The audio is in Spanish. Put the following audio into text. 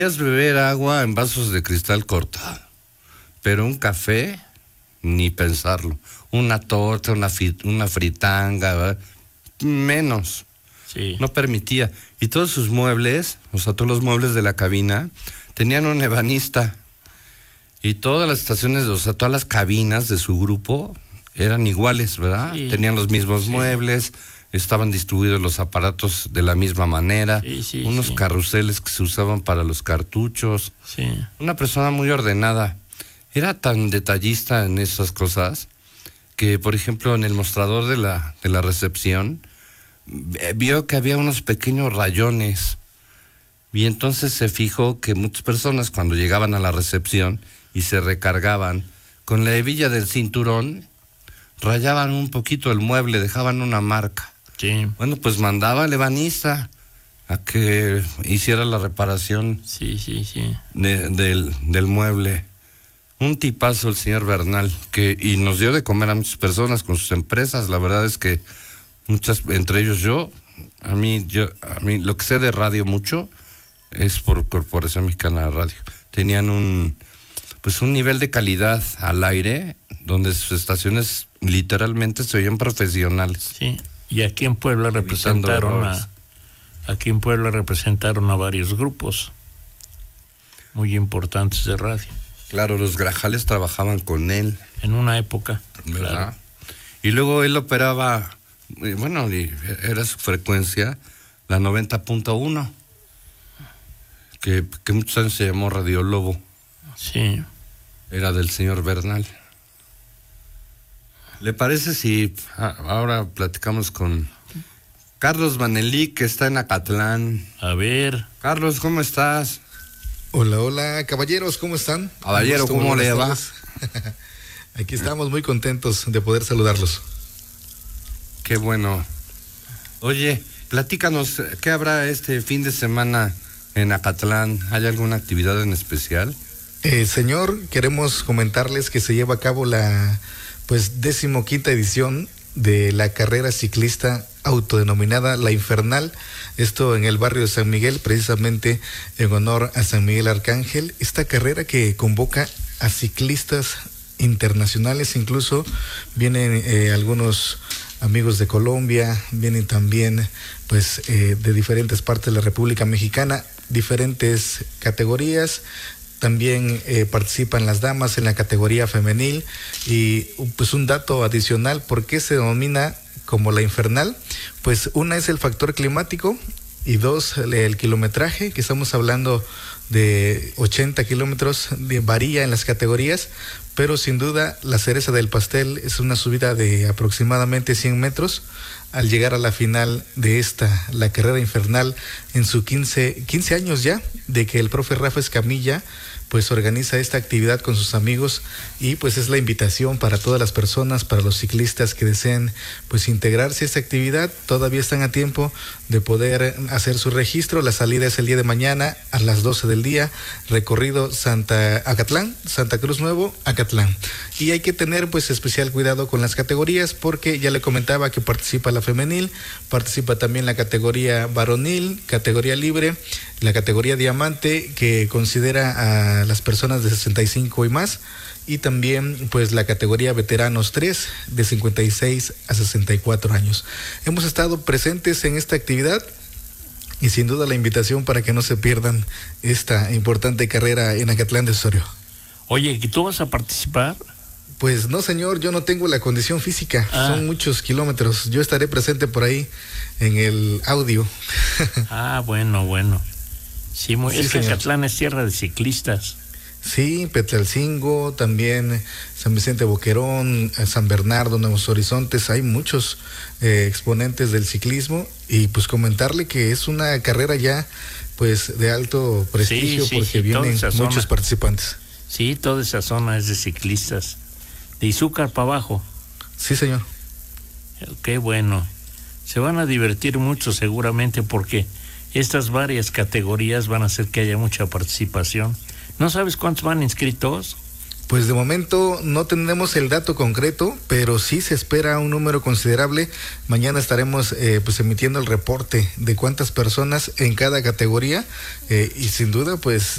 Podías beber agua en vasos de cristal cortado, pero un café, ni pensarlo. Una torta, una fritanga, ¿verdad? Menos. Sí. No permitía. Y todos sus muebles, o sea, todos los muebles de la cabina, tenían un ebanista. Y todas las estaciones, o sea, todas las cabinas de su grupo eran iguales, ¿verdad? Sí. Tenían los mismos Sí. muebles, estaban distribuidos los aparatos de la misma manera, unos Sí. carruseles que se usaban para los cartuchos. Sí. Una persona muy ordenada. Era tan detallista en esas cosas que, por ejemplo, en el mostrador de la recepción, vio que había unos pequeños rayones. Y entonces se fijó que muchas personas, cuando llegaban a la recepción y se recargaban, con la hebilla del cinturón, rayaban un poquito el mueble, dejaban una marca. Sí. Bueno, pues mandaba al ebanista a que hiciera la reparación Sí. del mueble. Un tipazo el señor Bernal, y nos dio de comer a muchas personas con sus empresas. La verdad es que muchas, entre ellos a mí lo que sé de radio mucho es por Corporación Mexicana de Radio. Tenían un nivel de calidad al aire donde sus estaciones literalmente se oían profesionales. Sí. Y aquí en Puebla representaron a varios grupos muy importantes de radio. Claro, los Grajales trabajaban con él. En una época, ¿verdad? claro. Y luego él operaba, era su frecuencia, la 90.1, que muchos años se llamó Radio Lobo. Sí. Era del señor Bernal. ¿Le parece si ahora platicamos con Carlos Vanelí, que está en Acatlán? A ver. Carlos, ¿cómo estás? Hola, caballeros, ¿cómo están? Caballero, ¿cómo le va? Aquí estamos muy contentos de poder saludarlos. Qué bueno. Oye, platícanos, ¿qué habrá este fin de semana en Acatlán? ¿Hay alguna actividad en especial? Señor, queremos comentarles que se lleva a cabo la 15ª edición de la carrera ciclista autodenominada La Infernal, esto en el barrio de San Miguel, precisamente en honor a San Miguel Arcángel. Esta carrera que convoca a ciclistas internacionales, incluso vienen algunos amigos de Colombia, vienen también de diferentes partes de la República Mexicana, diferentes categorías. También participan las damas en la categoría femenil. Y un dato adicional, ¿por qué se denomina como La Infernal? Pues una es el factor climático y dos, el kilometraje, que estamos hablando de 80 kilómetros, varía en las categorías, pero sin duda la cereza del pastel es una subida de aproximadamente 100 metros al llegar a la final de la carrera infernal, en sus 15 años ya de que el profe Rafa Escamilla organiza esta actividad con sus amigos, y es la invitación para todas las personas, para los ciclistas que deseen integrarse a esta actividad. Todavía están a tiempo de poder hacer su registro. La salida es el día de mañana a las 12 del día, recorrido Santa Cruz Nuevo, Acatlán. Y hay que tener especial cuidado con las categorías, porque ya le comentaba que participa la femenil, participa también la categoría varonil, categoría libre, la categoría diamante, que considera a las personas de 65 y más, y también la categoría veteranos 3, de 56 a 64 años. Hemos estado presentes en esta actividad y sin duda la invitación para que no se pierdan esta importante carrera en Acatlán de Osorio. Oye, ¿y tú vas a participar? Pues no, señor, yo no tengo la condición física, son muchos kilómetros. Yo estaré presente por ahí en el audio. Bueno. Sí, es que señor. Acatlán es tierra de ciclistas. Sí, Petlalcingo, también San Vicente Boquerón, San Bernardo, Nuevos Horizontes, hay muchos exponentes del ciclismo, y comentarle que es una carrera ya de alto prestigio, porque vienen muchos participantes. Sí, toda esa zona es de ciclistas. De Izúcar para abajo. Sí, señor. Qué bueno. Se van a divertir mucho seguramente, porque estas varias categorías van a hacer que haya mucha participación. ¿No sabes cuántos van inscritos? Pues de momento no tenemos el dato concreto, pero sí se espera un número considerable. Mañana estaremos emitiendo el reporte de cuántas personas en cada categoría, y sin duda